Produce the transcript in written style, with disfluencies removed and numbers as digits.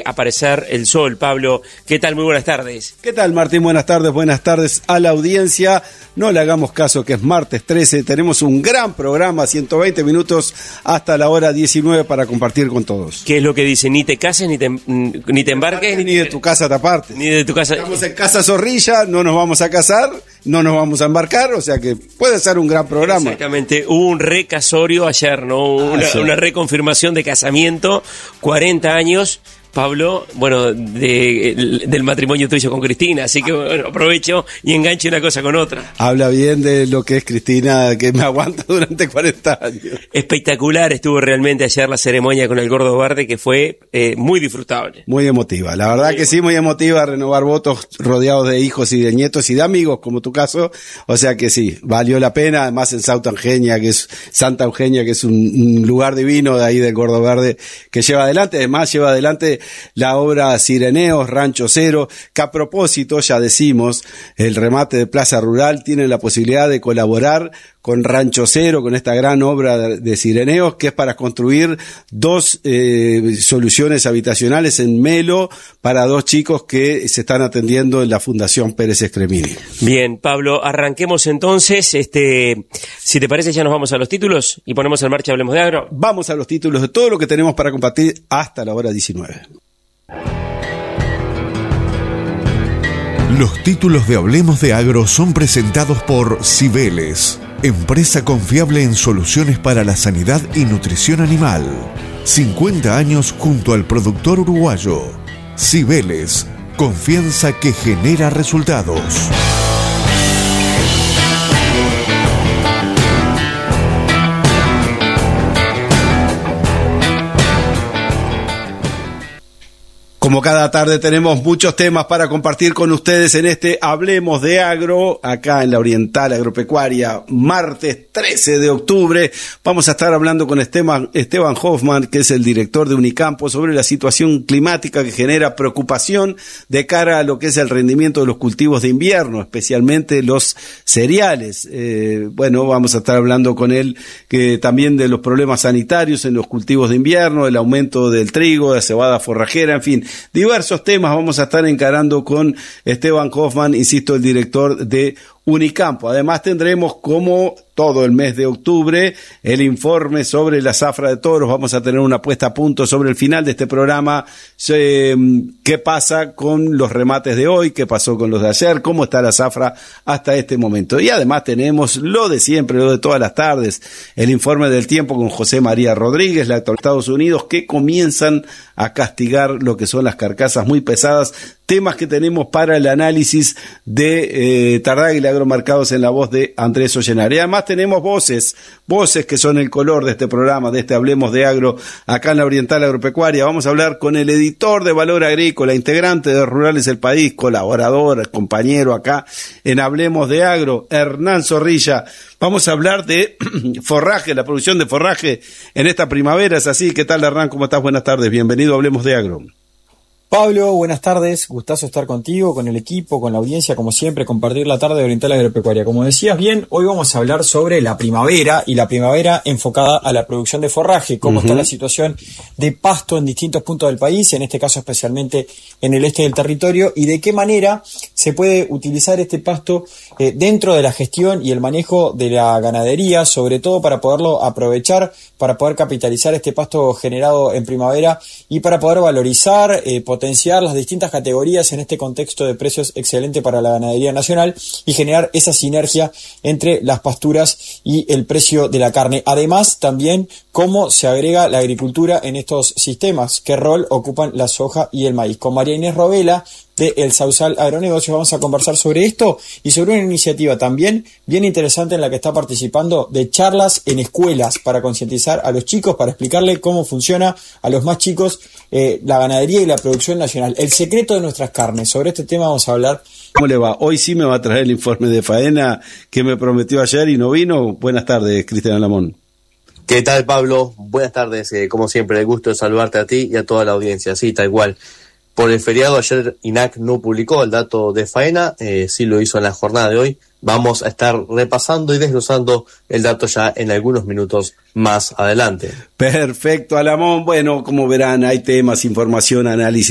aparecer el sol. Pablo, ¿qué tal? Muy buenas tardes. ¿Qué tal, Martín? Buenas tardes a la audiencia. No le hagamos caso que es martes 13, tenemos un gran programa, 120 minutos hasta la hora 19 para compartir con todos. ¿Qué es lo que dice? Ni te cases, ni te embarques. Ni de tu casa te apartes. Ni de tu casa. Estamos en Casa Zorrilla, no nos vamos a casar, no nos vamos a embarcar, o sea que puede ser un gran programa. Exactamente, hubo un recasorio ayer, ¿no? Una reconfirmación de casamiento, 40 años. Pablo, bueno, del matrimonio tuyo con Cristina, así que bueno, aprovecho y enganche una cosa con otra. Habla bien de lo que es Cristina, que me aguanta durante 40 años. Espectacular estuvo realmente ayer la ceremonia con el Gordo Verde, que fue muy disfrutable. Muy emotiva, la verdad que sí, muy emotiva, renovar votos rodeados de hijos y de nietos y de amigos, como tu caso, o sea que sí, valió la pena, además en Santa Eugenia, que es un lugar divino de ahí del Gordo Verde, que lleva adelante la obra Sireneos, Rancho Cero, que a propósito, ya decimos, el remate de Plaza Rural tiene la posibilidad de colaborar con Rancho Cero, con esta gran obra de Sireneos, que es para construir 2 soluciones habitacionales en Melo para 2 chicos que se están atendiendo en la Fundación Pérez Escremini. Bien, Pablo, arranquemos entonces. Si te parece, ya nos vamos a los títulos y ponemos en marcha Hablemos de Agro. Vamos a los títulos de todo lo que tenemos para compartir hasta la hora 19. Los títulos de Hablemos de Agro son presentados por Cibeles, empresa confiable en soluciones para la sanidad y nutrición animal. 50 años junto al productor uruguayo. Cibeles, confianza que genera resultados. Como cada tarde tenemos muchos temas para compartir con ustedes en este Hablemos de Agro, acá en la Oriental Agropecuaria, martes 13 de octubre. Vamos a estar hablando con Esteban Hoffman, que es el director de Unicampo, sobre la situación climática que genera preocupación de cara a lo que es el rendimiento de los cultivos de invierno, especialmente los cereales. Vamos a estar hablando con él que también de los problemas sanitarios en los cultivos de invierno, el aumento del trigo, de la cebada forrajera, en fin, diversos temas vamos a estar encarando con Esteban Hoffman, insisto, el director de Unicampo. Además tendremos, como todo el mes de octubre, el informe sobre la zafra de toros. Vamos a tener una puesta a punto sobre el final de este programa, qué pasa con los remates de hoy, qué pasó con los de ayer, cómo está la zafra hasta este momento. Y además tenemos lo de siempre, lo de todas las tardes, el informe del tiempo con José María Rodríguez, la actualidad de Estados Unidos, que comienzan a castigar lo que son las carcasas muy pesadas, temas que tenemos para el análisis de Tardáguila Agromercados en la voz de Andrés Ollenari. Además tenemos voces que son el color de este programa, de este Hablemos de Agro, acá en la Oriental Agropecuaria. Vamos a hablar con el editor de Valor Agrícola, integrante de Rurales del País, colaborador, compañero acá en Hablemos de Agro, Hernán Zorrilla. Vamos a hablar de forraje, la producción de forraje en esta primavera. ¿Es así? ¿Qué tal, Hernán? ¿Cómo estás? Buenas tardes. Bienvenido a Hablemos de Agro. Pablo, buenas tardes, gustazo estar contigo, con el equipo, con la audiencia, como siempre, compartir la tarde de Oriental Agropecuaria. Como decías bien, hoy vamos a hablar sobre la primavera, y la primavera enfocada a la producción de forraje, cómo está la situación de pasto en distintos puntos del país, en este caso especialmente en el este del territorio, y de qué manera se puede utilizar este pasto dentro de la gestión y el manejo de la ganadería, sobre todo para poderlo aprovechar, para poder capitalizar este pasto generado en primavera y para poder valorizar, potenciar las distintas categorías en este contexto de precios excelente para la ganadería nacional y generar esa sinergia entre las pasturas y el precio de la carne. Además, también cómo se agrega la agricultura en estos sistemas, qué rol ocupan la soja y el maíz. Con María Inés Robela de El Sausal Agronegocios vamos a conversar sobre esto y sobre una iniciativa también bien interesante en la que está participando, de charlas en escuelas para concientizar a los chicos, para explicarle cómo funciona a los más chicos la ganadería y la producción nacional. El secreto de nuestras carnes. Sobre este tema vamos a hablar. ¿Cómo le va? Hoy sí me va a traer el informe de faena que me prometió ayer y no vino. Buenas tardes, Cristian Alamón. ¿Qué tal, Pablo? Buenas tardes. Como siempre, el gusto de saludarte a ti y a toda la audiencia. Sí, tal cual. Por el feriado ayer INAC no publicó el dato de faena, sí lo hizo en la jornada de hoy. Vamos a estar repasando y desglosando el dato ya en algunos minutos más adelante. Perfecto, Alamón. Bueno, como verán, hay temas, información, análisis